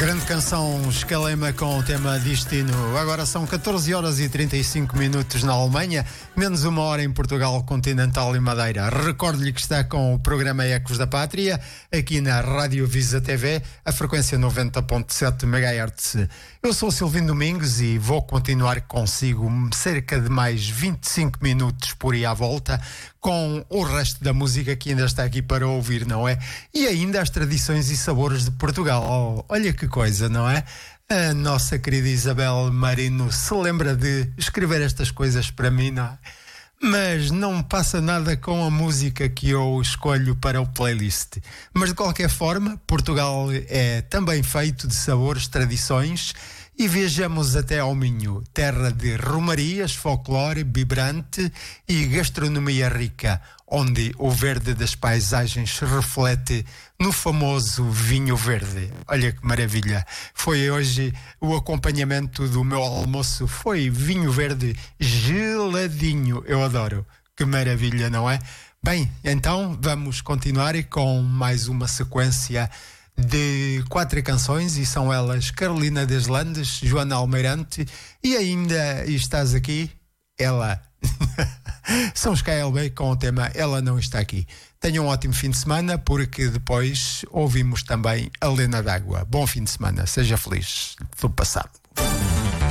Grande canção Escalema com o tema Destino. Agora são 14 horas e 35 minutos na Alemanha, menos uma hora em Portugal continental e Madeira. Recordo-lhe que está com o programa Ecos da Pátria, aqui na Rádio Visa TV, a frequência 90.7 MHz. Eu sou Silvino Domingos e vou continuar consigo cerca de mais 25 minutos por aí à volta, com o resto da música que ainda está aqui para ouvir, não é? E ainda as tradições e sabores de Portugal. Olha que coisa, não é? A nossa querida Isabel Marino se lembra de escrever estas coisas para mim, não é? Mas não passa nada com a música que eu escolho para o playlist. Mas de qualquer forma, Portugal é também feito de sabores, tradições, e viajamos até ao Minho, terra de romarias, folclore vibrante e gastronomia rica, onde o verde das paisagens se reflete no famoso vinho verde. Olha que maravilha! Foi hoje o acompanhamento do meu almoço, foi vinho verde geladinho. Eu adoro. Que maravilha, não é? Bem, então vamos continuar com mais uma sequência de 4 canções, e são elas Carolina Deslandes, Joana Almeirante e ainda estás aqui, ela. São os KLB com o tema Ela Não Está Aqui. Tenham um ótimo fim de semana, porque depois ouvimos também a Lena d'Água. Bom fim de semana, seja feliz do passado.